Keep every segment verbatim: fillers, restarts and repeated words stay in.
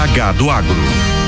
H do Agro.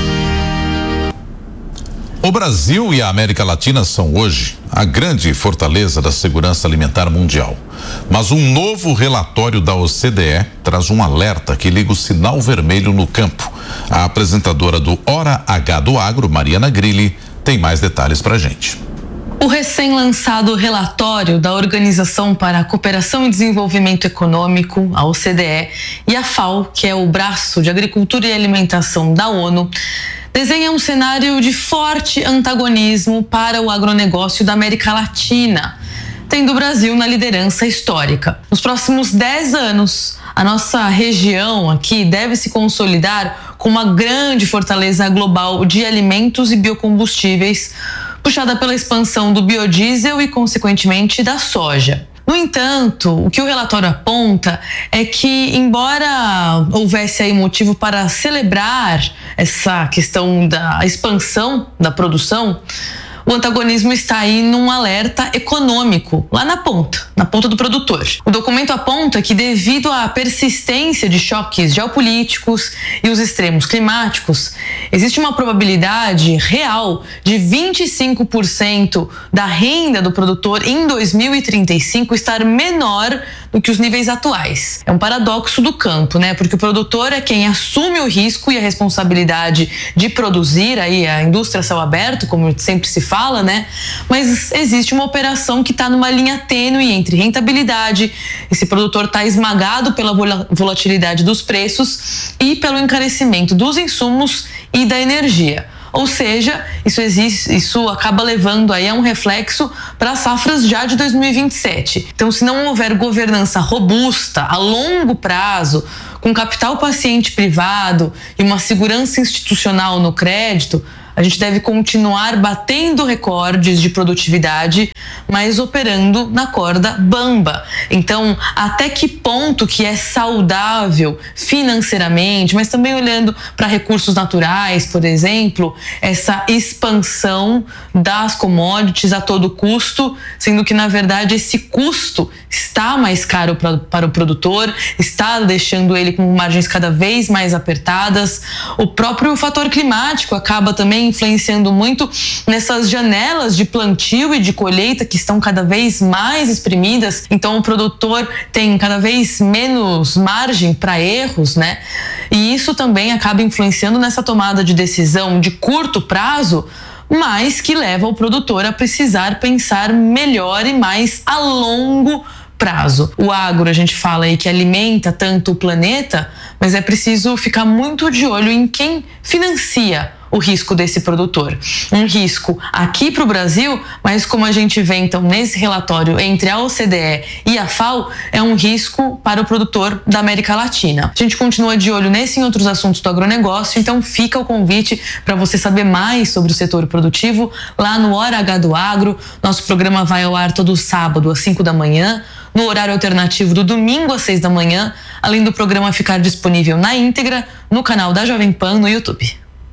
O Brasil e a América Latina são hoje a grande fortaleza da segurança alimentar mundial. Mas um novo relatório da O C D E traz um alerta que liga o sinal vermelho no campo. A apresentadora do Hora H do Agro, Mariana Grilli, tem mais detalhes pra gente. O recém-lançado relatório da Organização para a Cooperação e Desenvolvimento Econômico, a O C D E, e a FAO, que é o braço de Agricultura e Alimentação da ONU, desenha um cenário de forte antagonismo para o agronegócio da América Latina, tendo o Brasil na liderança histórica. Nos próximos dez anos, a nossa região aqui deve se consolidar como uma grande fortaleza global de alimentos e biocombustíveis, puxada pela expansão do biodiesel e, consequentemente, da soja. No entanto, o que o relatório aponta é que, embora houvesse aí motivo para celebrar essa questão da expansão da produção, o antagonismo está aí num alerta econômico, lá na ponta, na ponta do produtor. O documento aponta que, devido à persistência de choques geopolíticos e os extremos climáticos, existe uma probabilidade real de vinte e cinco por cento da renda do produtor em dois mil e trinta e cinco estar menor do que os níveis atuais. É um paradoxo do campo, né? Porque o produtor é quem assume o risco e a responsabilidade de produzir aí a indústria a céu aberto, como sempre se fala, né? Mas existe uma operação que está numa linha tênue entre rentabilidade, esse produtor está esmagado pela volatilidade dos preços e pelo encarecimento dos insumos e da energia. Ou seja, isso, existe, isso acaba levando aí a um reflexo para as safras já de dois mil e vinte e sete. Então, se não houver governança robusta, a longo prazo, com capital paciente privado e uma segurança institucional no crédito, a gente deve continuar batendo recordes de produtividade, mas operando na corda bamba. Então, até que ponto que é saudável financeiramente, mas também olhando para recursos naturais, por exemplo, essa expansão das commodities a todo custo, sendo que, na verdade, esse custo está mais caro pra, para o produtor, está deixando ele com margens cada vez mais apertadas. O próprio fator climático acaba também influenciando muito nessas janelas de plantio e de colheita que estão cada vez mais espremidas, então o produtor tem cada vez menos margem para erros, né? E isso também acaba influenciando nessa tomada de decisão de curto prazo, mas que leva o produtor a precisar pensar melhor e mais a longo prazo. O agro, a gente fala aí que alimenta tanto o planeta, mas é preciso ficar muito de olho em quem financia o risco desse produtor. Um risco aqui para o Brasil, mas como a gente vê então nesse relatório entre a O C D E e a FAO, é um risco para o produtor da América Latina. A gente continua de olho nesse e em outros assuntos do agronegócio, então fica o convite para você saber mais sobre o setor produtivo lá no Hora H do Agro. Nosso programa vai ao ar todo sábado às cinco da manhã, no horário alternativo do domingo às seis da manhã, além do programa ficar disponível na íntegra no canal da Jovem Pan no YouTube.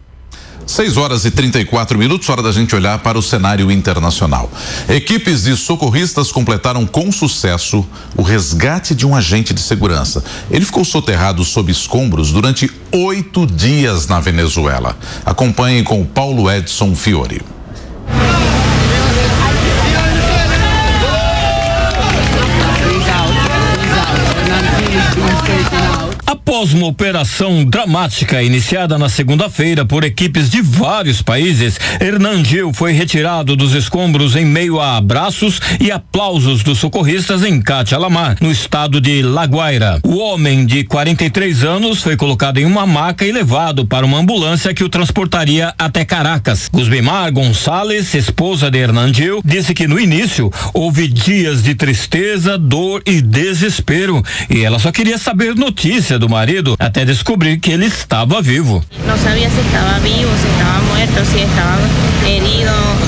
seis horas e trinta e quatro minutos, hora da gente olhar para o cenário internacional. Equipes de socorristas completaram com sucesso o resgate de um agente de segurança. Ele ficou soterrado sob escombros durante oito dias na Venezuela. Acompanhe com o Paulo Edson Fiore. Após uma operação dramática iniciada na segunda-feira por equipes de vários países, Hernan Gil foi retirado dos escombros em meio a abraços e aplausos dos socorristas em Cacha-Lamar, no estado de La Guaira. O homem de quarenta e três anos foi colocado em uma maca e levado para uma ambulância que o transportaria até Caracas. Gusbimar Gonçalves, esposa de Hernan Gil, disse que no início houve dias de tristeza, dor e desespero e ela só queria saber notícia do marido até descobrir que ele estava vivo. Não sabia se estava vivo, se estava morto, se estava herido.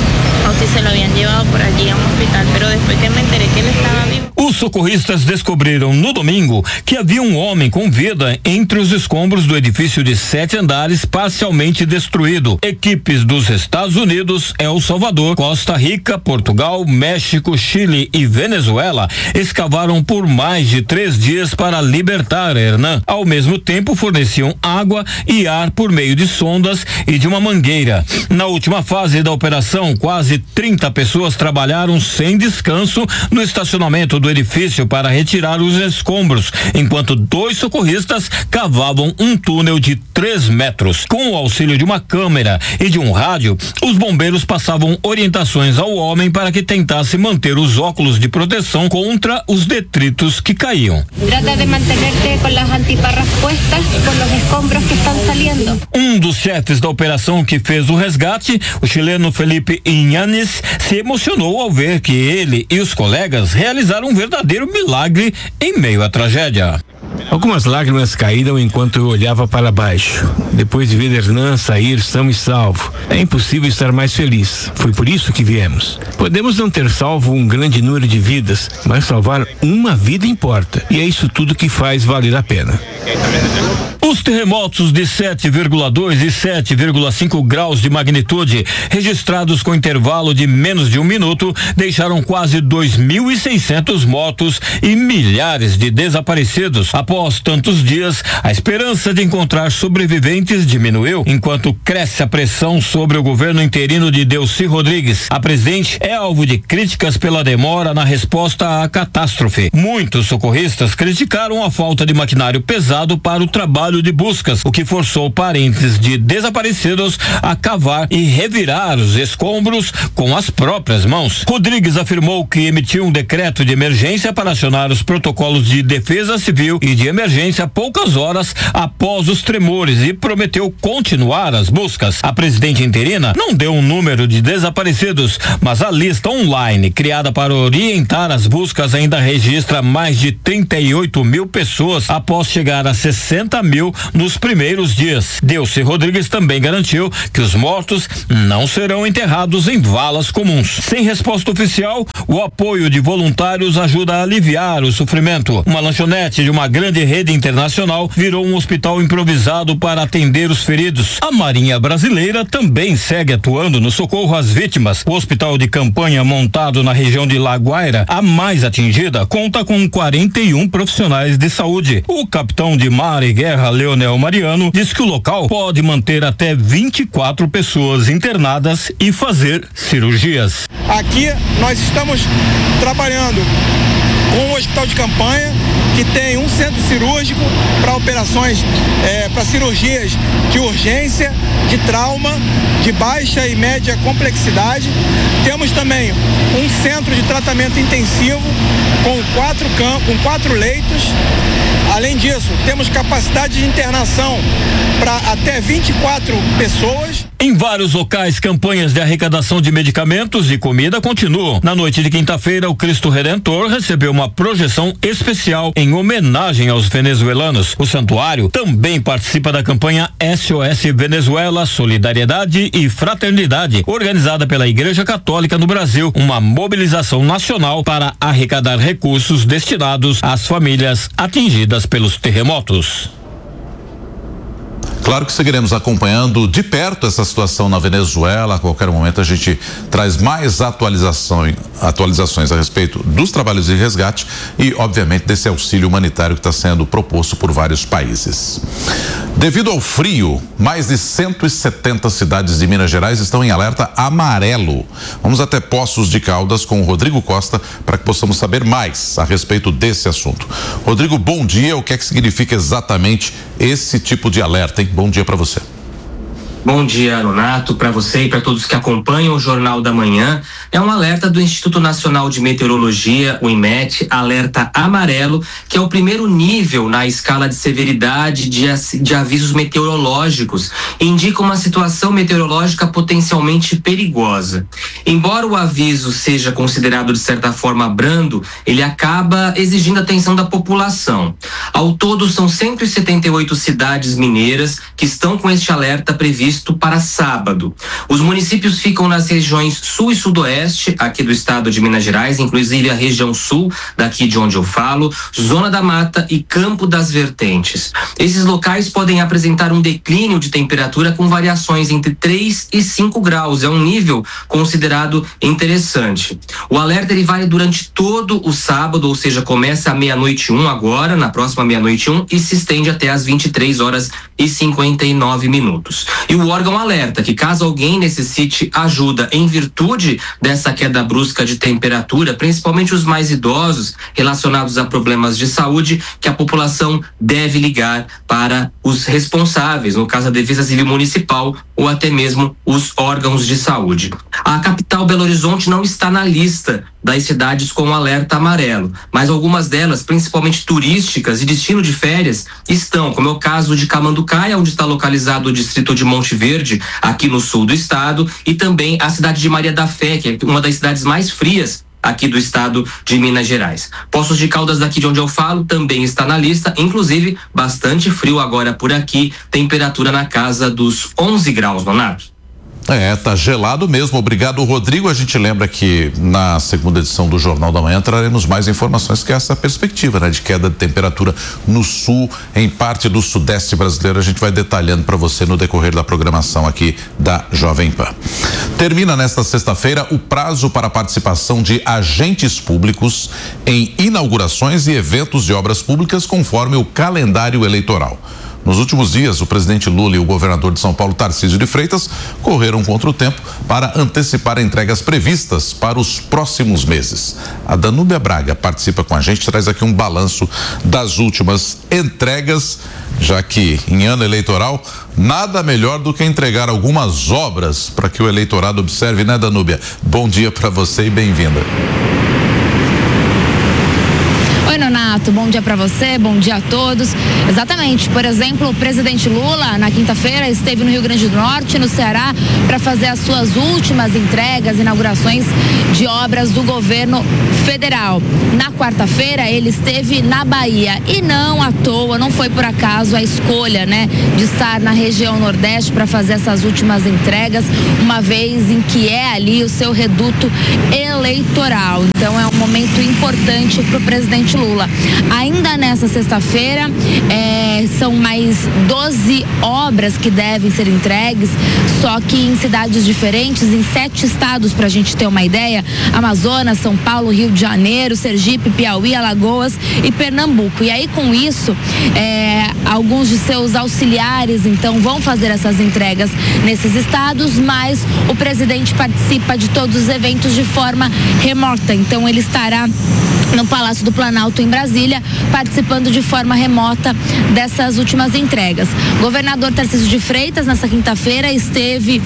o si se lo habían llevado por allí a un hospital, pero después que me enteré que ele estava vivo. Os socorristas descobriram no domingo que havia um homem com vida entre os escombros do edifício de sete andares parcialmente destruído. Equipes dos Estados Unidos, El Salvador, Costa Rica, Portugal, México, Chile e Venezuela escavaram por mais de três dias para libertar Hernan. Ao mesmo tempo, forneciam água e ar por meio de sondas e de uma mangueira. Na última fase da operação, quase trinta pessoas trabalharam sem descanso no estacionamento do edifício para retirar os escombros, enquanto dois socorristas cavavam um túnel de três metros. Com o auxílio de uma câmera e de um rádio, os bombeiros passavam orientações ao homem para que tentasse manter os óculos de proteção contra os detritos que caíam. Trata de mantenerte com as antiparras puestas com os escombros que estão saliendo. Um dos chefes da operação que fez o resgate, o chileno Felipe Iñanes, se emocionou ao ver que ele e os colegas realizaram um verdadeiro milagre em meio à tragédia. Algumas lágrimas caíram enquanto eu olhava para baixo. Depois de ver Hernan sair são e salvo, é impossível estar mais feliz. Foi por isso que viemos. Podemos não ter salvo um grande número de vidas, mas salvar uma vida importa. E é isso tudo que faz valer a pena. Os terremotos de sete vírgula dois e sete vírgula cinco graus de magnitude, registrados com intervalo de menos de um minuto, deixaram quase dois mil e seiscentos mortos e milhares de desaparecidos. Após tantos dias, a esperança de encontrar sobreviventes diminuiu, enquanto cresce a pressão sobre o governo interino de Delcy Rodrigues. A presidente é alvo de críticas pela demora na resposta à catástrofe. Muitos socorristas criticaram a falta de maquinário pesado para o trabalho de buscas, o que forçou parentes de desaparecidos a cavar e revirar os escombros com as próprias mãos. Rodrigues afirmou que emitiu um decreto de emergência para acionar os protocolos de defesa civil e de emergência poucas horas após os tremores e prometeu continuar as buscas. A presidente interina não deu um número de desaparecidos, mas a lista online criada para orientar as buscas ainda registra mais de trinta e oito mil pessoas após chegar a sessenta mil nos primeiros dias. Delcy Rodrigues também garantiu que os mortos não serão enterrados em valas comuns. Sem resposta oficial, o apoio de voluntários ajuda a aliviar o sofrimento. Uma lanchonete de uma grande rede internacional virou um hospital improvisado para atender os feridos. A Marinha Brasileira também segue atuando no socorro às vítimas. O hospital de campanha montado na região de La Guaira, a mais atingida, conta com quarenta e um profissionais de saúde. O capitão de mar e guerra Leonel Mariano diz que o local pode manter até vinte e quatro pessoas internadas e fazer cirurgias. Aqui nós estamos trabalhando com o hospital de campanha, que tem um centro cirúrgico para operações, é, para cirurgias de urgência, de trauma, de baixa e média complexidade. Temos também um centro de tratamento intensivo com quatro, cam- com quatro leitos. Além disso, temos capacidade de internação para até vinte e quatro pessoas. Em vários locais, campanhas de arrecadação de medicamentos e comida continuam. Na noite de quinta-feira, o Cristo Redentor recebeu uma projeção especial em homenagem aos venezuelanos. O santuário também participa da campanha S O S Venezuela, Solidariedade e Fraternidade, organizada pela Igreja Católica no Brasil, uma mobilização nacional para arrecadar recursos destinados às famílias atingidas pelos terremotos. Claro que seguiremos acompanhando de perto essa situação na Venezuela. A qualquer momento a gente traz mais atualizações, atualizações a respeito dos trabalhos de resgate e, obviamente, desse auxílio humanitário que está sendo proposto por vários países. Devido ao frio, mais de cento e setenta cidades de Minas Gerais estão em alerta amarelo. Vamos até Poços de Caldas com o Rodrigo Costa para que possamos saber mais a respeito desse assunto. Rodrigo, bom dia. O que é que significa exatamente esse tipo de alerta, hein? Bom dia para você. Bom dia, Nonato, para você e para todos que acompanham o Jornal da Manhã. é um alerta do Instituto Nacional de Meteorologia, o INMET, alerta amarelo, que é o primeiro nível na escala de severidade de, de avisos meteorológicos, e indica uma situação meteorológica potencialmente perigosa. Embora o aviso seja considerado de certa forma brando, ele acaba exigindo a atenção da população. Ao todo, são cento e setenta e oito cidades mineiras que estão com este alerta previsto para sábado. Os municípios ficam nas regiões sul e sudoeste, aqui do estado de Minas Gerais, inclusive a região sul, daqui de onde eu falo, Zona da Mata e Campo das Vertentes. Esses locais podem apresentar um declínio de temperatura com variações entre três e cinco graus. É um nível considerado interessante. O alerta ele vale durante todo o sábado, ou seja, começa à meia-noite um agora, na próxima meia-noite um, e se estende até às vinte e três horas e cinquenta e nove minutos. E o órgão alerta que caso alguém necessite ajuda em virtude dessa queda brusca de temperatura, principalmente os mais idosos relacionados a problemas de saúde, que a população deve ligar para os responsáveis, no caso a Defesa Civil Municipal ou até mesmo os órgãos de saúde. A capital Belo Horizonte não está na lista das cidades com alerta amarelo, mas algumas delas, principalmente turísticas e destino de férias, estão, como é o caso de Camanducaia, onde está localizado o distrito de Monte Verde, aqui no sul do estado, e também a cidade de Maria da Fé, que é uma das cidades mais frias aqui do estado de Minas Gerais. Poços de Caldas, daqui de onde eu falo, também está na lista, inclusive bastante frio agora por aqui, temperatura na casa dos onze graus, Donato. É, tá gelado mesmo. Obrigado, Rodrigo. A gente lembra que na segunda edição do Jornal da Manhã traremos mais informações, que é essa perspectiva, né, de queda de temperatura no sul, em parte do sudeste brasileiro. A gente vai detalhando para você no decorrer da programação aqui da Jovem Pan. Termina nesta sexta-feira o prazo para a participação de agentes públicos em inaugurações e eventos de obras públicas conforme o calendário eleitoral. Nos últimos dias, o presidente Lula e o governador de São Paulo, Tarcísio de Freitas, correram contra o tempo para antecipar entregas previstas para os próximos meses. A Danúbia Braga participa com a gente, traz aqui um balanço das últimas entregas, já que em ano eleitoral, nada melhor do que entregar algumas obras para que o eleitorado observe, né, Danúbia? Bom dia para você e bem-vinda. Oi, Nonato, bom dia para você, bom dia a todos. Exatamente, por exemplo, o presidente Lula, na quinta-feira, esteve no Rio Grande do Norte, no Ceará, para fazer as suas últimas entregas, inaugurações de obras do governo federal. Na quarta-feira, ele esteve na Bahia e não à toa, não foi por acaso a escolha, né, de estar na região Nordeste para fazer essas últimas entregas, uma vez em que é ali o seu reduto eleitoral. Então, é um momento importante para o presidente Lula. Ainda nessa sexta-feira, é, são mais doze obras que devem ser entregues, só que em cidades diferentes, em sete estados, para a gente ter uma ideia: Amazonas, São Paulo, Rio de Janeiro, Sergipe, Piauí, Alagoas e Pernambuco. E aí, com isso, é, alguns de seus auxiliares, então, vão fazer essas entregas nesses estados, mas o presidente participa de todos os eventos de forma remota. Então, ele estará no Palácio do Planalto, em Brasília, participando de forma remota dessas últimas entregas. Governador Tarcísio de Freitas, nessa quinta-feira, esteve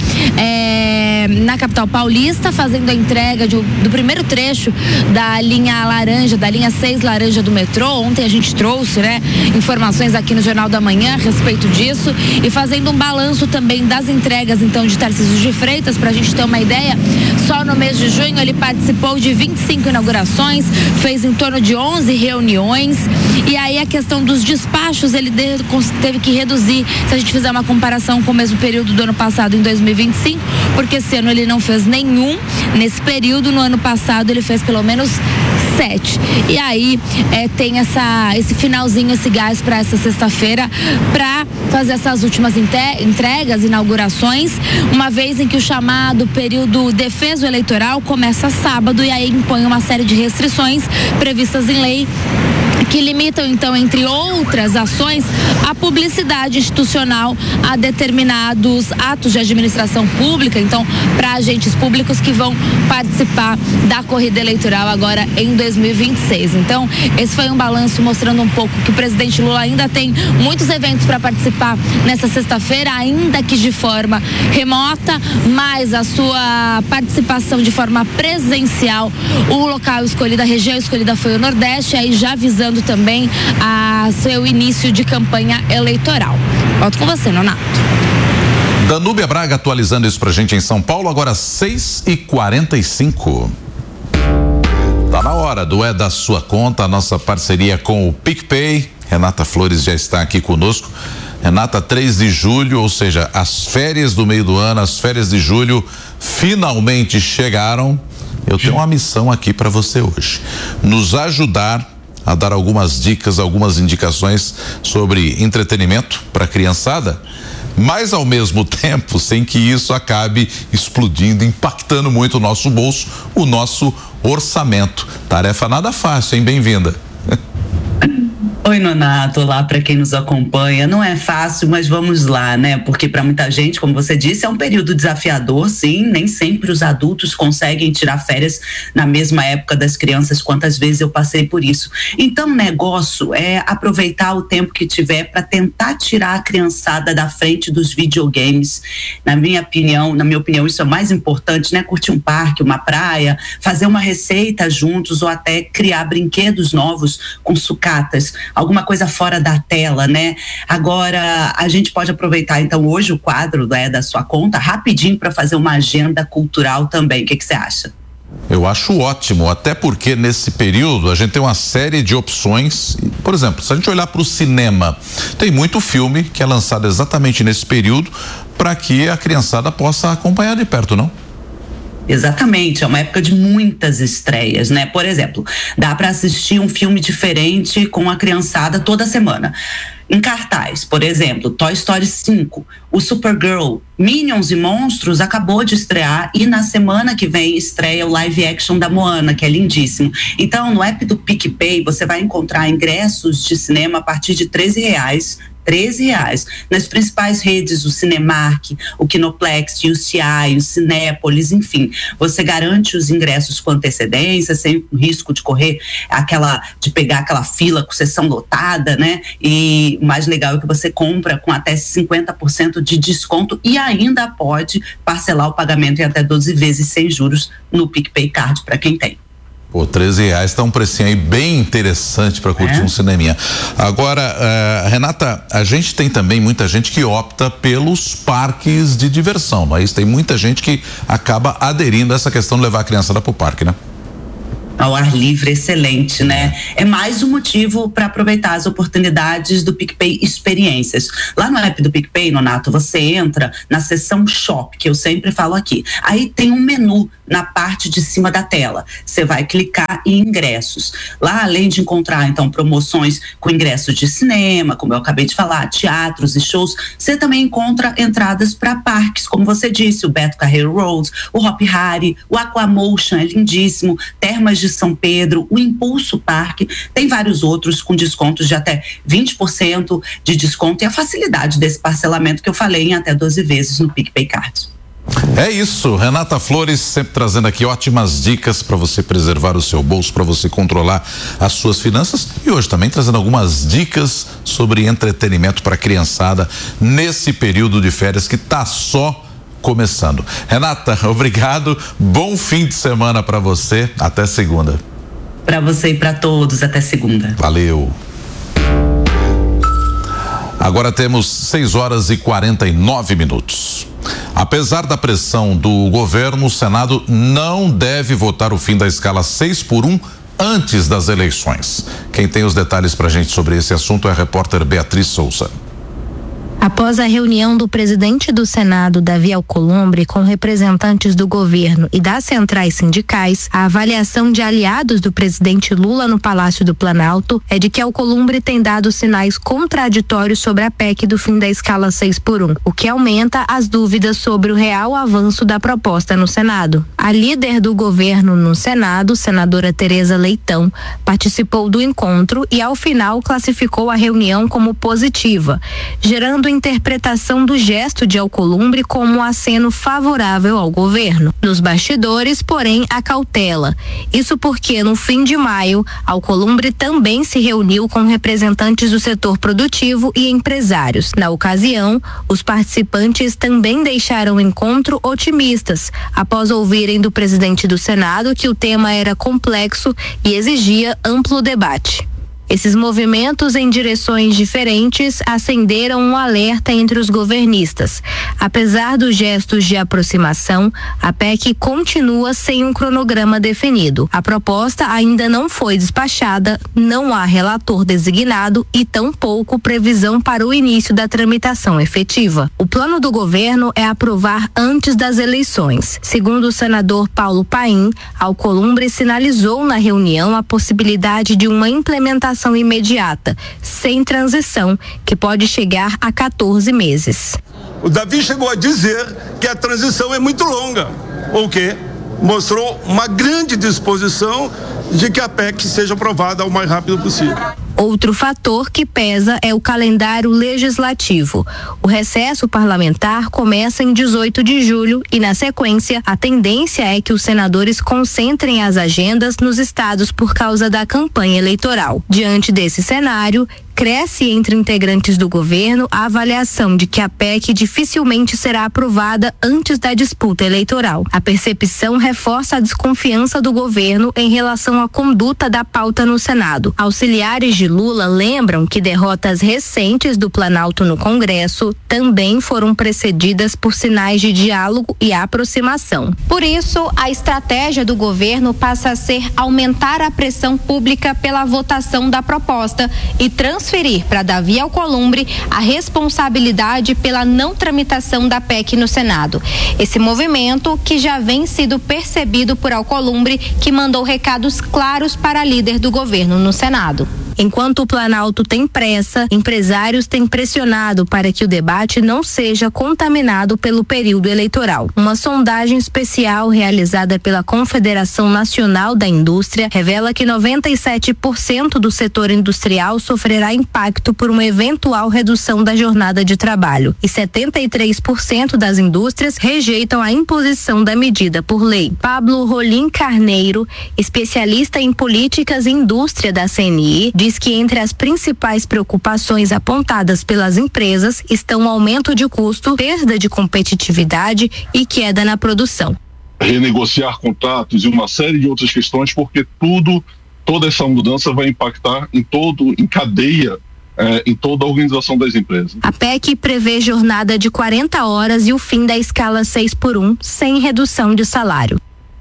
é, na capital paulista, fazendo a entrega de, do primeiro trecho da linha laranja, da linha seis laranja do metrô. Ontem a gente trouxe, né, informações aqui no Jornal da Manhã a respeito disso, e fazendo um balanço também das entregas, então, de Tarcísio de Freitas. Para a gente ter uma ideia, só no mês de junho ele participou de vinte e cinco inaugurações, fez em torno de onze reuniões, e aí a questão dos despachos ele teve que reduzir, se a gente fizer uma comparação com o mesmo período do ano passado, em dois mil e vinte e cinco, porque esse ano ele não fez nenhum nesse período. No ano passado ele fez pelo menos sete. E aí é, tem essa, esse finalzinho, esse gás para essa sexta-feira, para fazer essas últimas entregas, inaugurações, uma vez em que o chamado período defeso eleitoral começa sábado, e aí impõe uma série de restrições previstas em lei que limitam, então, entre outras ações, a publicidade institucional a determinados atos de administração pública, então, para agentes públicos que vão participar da corrida eleitoral agora em dois mil e vinte e seis. Então, esse foi um balanço mostrando um pouco que o presidente Lula ainda tem muitos eventos para participar nessa sexta-feira, ainda que de forma remota, mas a sua participação de forma presencial, o local escolhido, a região escolhida foi o Nordeste, aí já visando também a seu início de campanha eleitoral. Volto com você, Nonato. Danúbia Braga atualizando isso pra gente em São Paulo, agora seis e quarenta e cinco. Tá na hora do É da Sua Conta, a nossa parceria com o PicPay. Renata Flores já está aqui conosco. Renata, três de julho, ou seja, as férias do meio do ano, as férias de julho finalmente chegaram. Eu tenho uma missão aqui para você hoje. Nos ajudar a dar algumas dicas, algumas indicações sobre entretenimento para a criançada, mas ao mesmo tempo sem que isso acabe explodindo, impactando muito o nosso bolso, o nosso orçamento. Tarefa nada fácil, hein? Bem-vinda. Oi, Nonato, olá para quem nos acompanha. Não é fácil, mas vamos lá, né? Porque para muita gente, como você disse, é um período desafiador, sim. Nem sempre os adultos conseguem tirar férias na mesma época das crianças, quantas vezes eu passei por isso. Então, o negócio é aproveitar o tempo que tiver para tentar tirar a criançada da frente dos videogames. Na minha opinião, na minha opinião, isso é o mais importante, né? Curtir um parque, uma praia, fazer uma receita juntos ou até criar brinquedos novos com sucatas. Alguma coisa fora da tela, né? Agora, a gente pode aproveitar, então, hoje o quadro do É da Sua Conta, rapidinho, para fazer uma agenda cultural também. O que que você acha? Eu acho ótimo, até porque nesse período a gente tem uma série de opções. Por exemplo, se a gente olhar para o cinema, tem muito filme que é lançado exatamente nesse período para que a criançada possa acompanhar de perto, não? Exatamente, é uma época de muitas estreias, né? Por exemplo, dá para assistir um filme diferente com a criançada toda semana. Em cartaz, por exemplo, Toy Story cinco, o Supergirl, Minions e Monstros acabou de estrear e na semana que vem estreia o live action da Moana, que é lindíssimo. Então, no app do PicPay, você vai encontrar ingressos de cinema a partir de treze reais, treze reais, nas principais redes, o Cinemark, o Kinoplex, o U C I, o Cinépolis, enfim, você garante os ingressos com antecedência, sem o risco de correr aquela, de pegar aquela fila com sessão lotada, né? E o mais legal é que você compra com até cinquenta por cento de desconto e ainda pode parcelar o pagamento em até doze vezes sem juros no PicPay Card para quem tem. Pô, treze reais tá um precinho aí bem interessante para curtir é. um cineminha. Agora, uh, Renata, a gente tem também muita gente que opta pelos parques de diversão, não é isso? Tem muita gente que acaba aderindo a essa questão de levar a criançada pro parque, né? Ao ar livre, excelente, né? É mais um motivo para aproveitar as oportunidades do PicPay Experiências. Lá no app do PicPay, Nonato, você entra na seção Shop, que eu sempre falo aqui. Aí tem um menu na parte de cima da tela. Você vai clicar em ingressos. Lá, além de encontrar, então, promoções com ingressos de cinema, como eu acabei de falar, teatros e shows, você também encontra entradas para parques, como você disse, o Beto Carreiro Road, o Hop Hari, o Aquamotion, é lindíssimo, Termas de São Pedro, o Impulso Parque, tem vários outros com descontos de até vinte por cento de desconto e a facilidade desse parcelamento que eu falei em até doze vezes no PicPay Card. É isso, Renata Flores sempre trazendo aqui ótimas dicas para você preservar o seu bolso, para você controlar as suas finanças e hoje também trazendo algumas dicas sobre entretenimento para a criançada nesse período de férias que tá só começando. Renata, obrigado, bom fim de semana para você, até segunda. Para você e para todos, até segunda. Valeu. Agora temos seis horas e quarenta e nove minutos. Apesar da pressão do governo, o Senado não deve votar o fim da escala seis por um antes das eleições. Quem tem os detalhes pra gente sobre esse assunto é a repórter Beatriz Souza. Após a reunião do presidente do Senado, Davi Alcolumbre, com representantes do governo e das centrais sindicais, a avaliação de aliados do presidente Lula no Palácio do Planalto é de que Alcolumbre tem dado sinais contraditórios sobre a P E C do fim da escala seis por um, o que aumenta as dúvidas sobre o real avanço da proposta no Senado. A líder do governo no Senado, senadora Tereza Leitão, participou do encontro e, ao final, classificou a reunião como positiva, gerando interpretação do gesto de Alcolumbre como um aceno favorável ao governo. Nos bastidores, porém, há cautela. Isso porque, no fim de maio, Alcolumbre também se reuniu com representantes do setor produtivo e empresários. Na ocasião, os participantes também deixaram o encontro otimistas, após ouvirem do presidente do Senado que o tema era complexo e exigia amplo debate. Esses movimentos em direções diferentes acenderam um alerta entre os governistas. Apesar dos gestos de aproximação, a P E C continua sem um cronograma definido. A proposta ainda não foi despachada, não há relator designado e tampouco previsão para o início da tramitação efetiva. O plano do governo é aprovar antes das eleições. Segundo o senador Paulo Paim, Alcolumbre sinalizou na reunião a possibilidade de uma implementação imediata, sem transição, que pode chegar a quatorze meses. O Davi chegou a dizer que a transição é muito longa, ou que mostrou uma grande disposição de que a P E C seja aprovada o mais rápido possível. Outro fator que pesa é o calendário legislativo. O recesso parlamentar começa em dezoito de julho e, na sequência, a tendência é que os senadores concentrem as agendas nos estados por causa da campanha eleitoral. Diante desse cenário, cresce entre integrantes do governo a avaliação de que a P E C dificilmente será aprovada antes da disputa eleitoral. A percepção reforça a desconfiança do governo em relação à conduta da pauta no Senado. Auxiliares de Lula lembram que derrotas recentes do Planalto no Congresso também foram precedidas por sinais de diálogo e aproximação. Por isso, a estratégia do governo passa a ser aumentar a pressão pública pela votação da proposta e transferir para Davi Alcolumbre a responsabilidade pela não tramitação da P E C no Senado. Esse movimento que já vem sido percebido por Alcolumbre, que mandou recados claros para a líder do governo no Senado. Enquanto o Planalto tem pressa, empresários têm pressionado para que o debate não seja contaminado pelo período eleitoral. Uma sondagem especial realizada pela Confederação Nacional da Indústria revela que noventa e sete por cento do setor industrial sofrerá impacto por uma eventual redução da jornada de trabalho e setenta e três por cento das indústrias rejeitam a imposição da medida por lei. Pablo Rolim Carneiro, especialista em políticas e indústria da C N I, diz que entre as principais preocupações apontadas pelas empresas estão o aumento de custo, perda de competitividade e queda na produção. Renegociar contratos e uma série de outras questões, porque tudo, toda essa mudança vai impactar em todo, em cadeia, eh, em toda a organização das empresas. A P E C prevê jornada de quarenta horas e o fim da escala seis por um, sem redução de salário.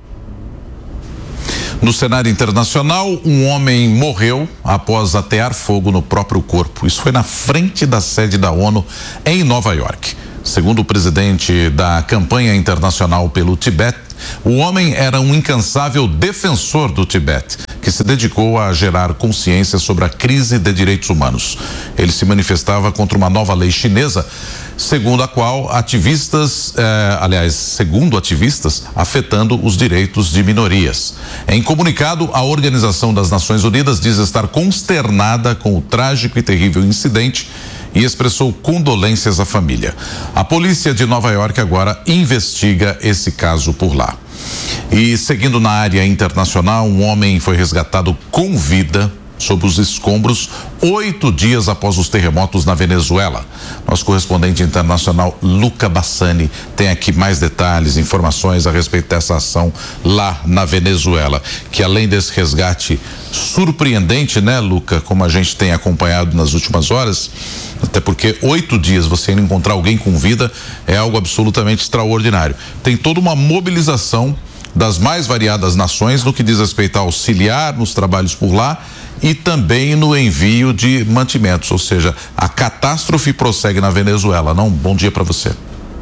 No cenário internacional, um homem morreu após atear fogo no próprio corpo. Isso foi na frente da sede da ONU em Nova York. Segundo o presidente da campanha internacional pelo Tibete, o homem era um incansável defensor do Tibete, que se dedicou a gerar consciência sobre a crise de direitos humanos. Ele se manifestava contra uma nova lei chinesa, segundo a qual ativistas, eh, aliás, segundo ativistas, afetando os direitos de minorias. Em comunicado, a Organização das Nações Unidas diz estar consternada com o trágico e terrível incidente e expressou condolências à família. A polícia de Nova York agora investiga esse caso por lá. E seguindo na área internacional, um homem foi resgatado com vida sob os escombros oito dias após os terremotos na Venezuela. Nosso correspondente internacional Luca Bassani tem aqui mais detalhes, informações a respeito dessa ação lá na Venezuela, que além desse resgate surpreendente, né, Luca, como a gente tem acompanhado nas últimas horas, até porque oito dias você não encontrar alguém com vida é algo absolutamente extraordinário. Tem toda uma mobilização das mais variadas nações no que diz respeito a auxiliar nos trabalhos por lá e também no envio de mantimentos, ou seja, a catástrofe prossegue na Venezuela. Não, bom dia para você.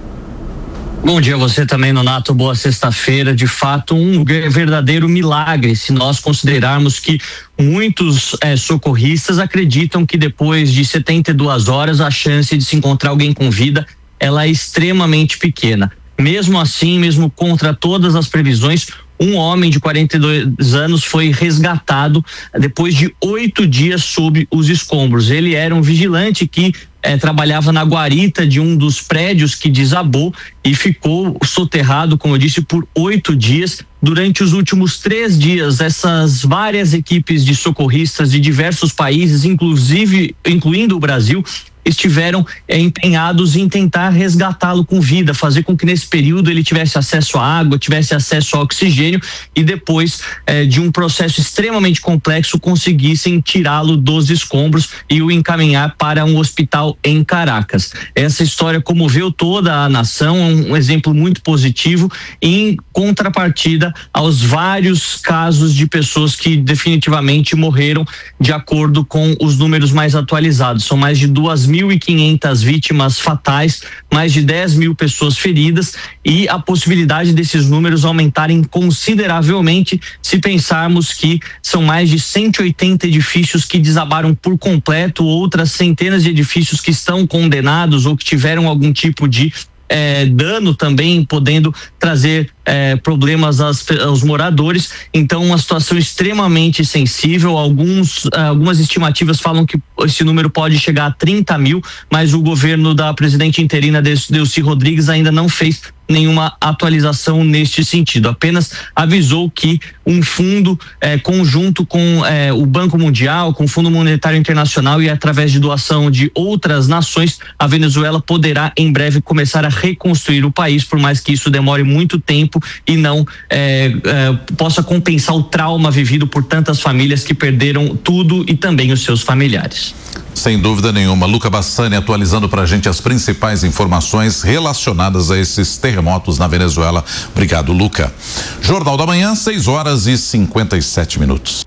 Bom dia a você também, Nonato. Boa sexta-feira. De fato, um verdadeiro milagre, se nós considerarmos que muitos eh, socorristas acreditam que depois de setenta e duas horas a chance de se encontrar alguém com vida ela é extremamente pequena. Mesmo assim, mesmo contra todas as previsões, um homem de quarenta e dois anos foi resgatado depois de oito dias sob os escombros. Ele era um vigilante que eh, trabalhava na guarita de um dos prédios que desabou e ficou soterrado, como eu disse, por oito dias. Durante os últimos três dias, essas várias equipes de socorristas de diversos países, inclusive incluindo o Brasil, estiveram eh, empenhados em tentar resgatá-lo com vida, fazer com que nesse período ele tivesse acesso à água, tivesse acesso ao oxigênio e depois eh, de um processo extremamente complexo conseguissem tirá-lo dos escombros e o encaminhar para um hospital em Caracas. Essa história comoveu toda a nação, um exemplo muito positivo em contrapartida aos vários casos de pessoas que definitivamente morreram de acordo com os números mais atualizados. São mais de duas mil e quinhentas vítimas fatais, mais de dez mil pessoas feridas e a possibilidade desses números aumentarem consideravelmente se pensarmos que são mais de cento e oitenta edifícios que desabaram por completo, outras centenas de edifícios que estão condenados ou que tiveram algum tipo de É, dano também, podendo trazer é, problemas aos, aos moradores. Então, uma situação extremamente sensível. Alguns, algumas estimativas falam que esse número pode chegar a trinta mil, mas o governo da presidente interina Delcy Rodrigues ainda não fez nenhuma atualização neste sentido, apenas avisou que um fundo eh, conjunto com eh, o Banco Mundial, com o Fundo Monetário Internacional e através de doação de outras nações, a Venezuela poderá em breve começar a reconstruir o país, por mais que isso demore muito tempo e não eh, eh, possa compensar o trauma vivido por tantas famílias que perderam tudo e também os seus familiares. Sem dúvida nenhuma. Luca Bassani atualizando pra gente as principais informações relacionadas a esses terremotos na Venezuela. Obrigado, Luca. Jornal da Manhã, seis horas e cinquenta e sete minutos.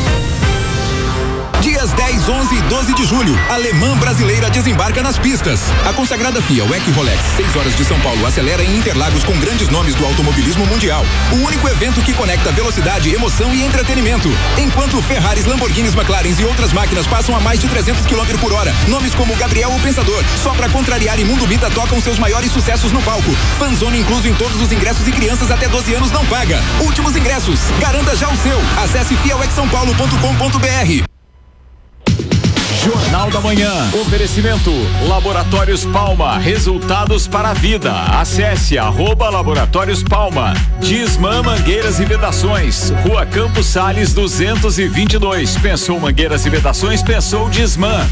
Dias dez, onze e doze de julho, a Alemã Brasileira desembarca nas pistas. A consagrada F I A W E C Rolex seis horas de São Paulo acelera em Interlagos com grandes nomes do automobilismo mundial. O único evento que conecta velocidade, emoção e entretenimento. Enquanto Ferraris, Lamborghinis, McLarens e outras máquinas passam a mais de trezentos quilômetros por hora. Nomes como Gabriel o Pensador, só pra contrariar e Mundo Bita tocam seus maiores sucessos no palco. Fanzone incluso em todos os ingressos e crianças até doze anos não paga. Últimos ingressos, garanta já o seu. Acesse f i a w e c são paulo ponto com ponto b r. Jornal da Manhã. Oferecimento Laboratórios Palma. Resultados para a vida. Acesse arroba Laboratórios Palma. Disman Mangueiras e Vedações. Rua Campos Sales duzentos e vinte e dois. Pensou Mangueiras e Vedações? Pensou Disman.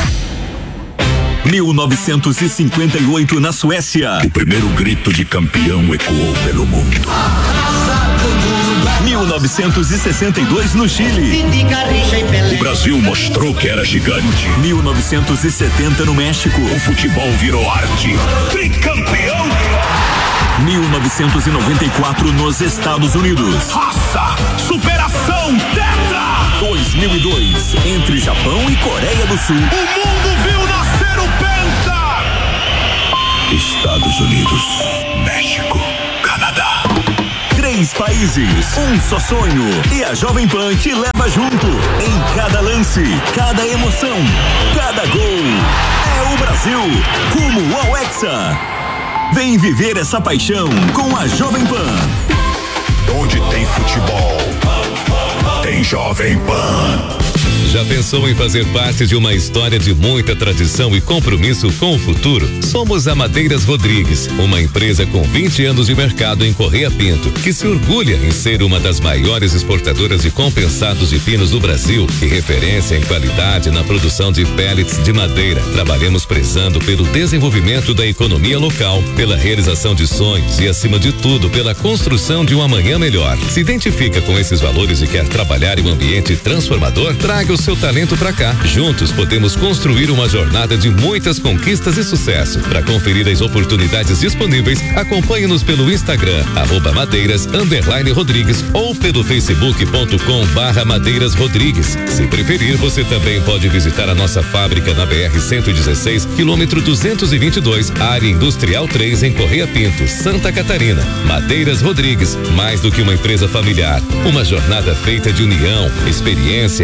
mil novecentos e cinquenta e oito na Suécia. O primeiro grito de campeão ecoou pelo mundo. mil novecentos e sessenta e dois no Chile. O Brasil mostrou que era gigante. mil novecentos e setenta no México. O futebol virou arte. Tricampeão. mil novecentos e noventa e quatro nos Estados Unidos. Raça, superação, tetra. dois mil e dois, entre Japão e Coreia do Sul. O mundo viu nascer o Penta. Estados Unidos, México, Canadá. Três países, um só sonho. E a Jovem Pan te leva junto. Em cada lance, cada emoção, cada gol. É o Brasil, rumo ao Hexa. Vem viver essa paixão com a Jovem Pan. Onde tem futebol, tem Jovem Pan. Já pensou em fazer parte de uma história de muita tradição e compromisso com o futuro? Somos a Madeiras Rodrigues, uma empresa com vinte anos de mercado em Correia Pinto, que se orgulha em ser uma das maiores exportadoras de compensados de pinos do Brasil e referência em qualidade na produção de pellets de madeira. Trabalhamos prezando pelo desenvolvimento da economia local, pela realização de sonhos e, acima de tudo, pela construção de um amanhã melhor. Se identifica com esses valores e quer trabalhar em um ambiente transformador? Traga o seu talento pra cá. Juntos podemos construir uma jornada de muitas conquistas e sucesso. Para conferir as oportunidades disponíveis, acompanhe-nos pelo Instagram, arroba Madeiras underline Rodrigues ou pelo facebook.com barra Madeiras Rodrigues. Se preferir, você também pode visitar a nossa fábrica na B R cento e dezesseis, quilômetro duzentos e vinte e dois, área industrial três, em Correia Pinto, Santa Catarina. Madeiras Rodrigues, mais do que uma empresa familiar, uma jornada feita de união, experiência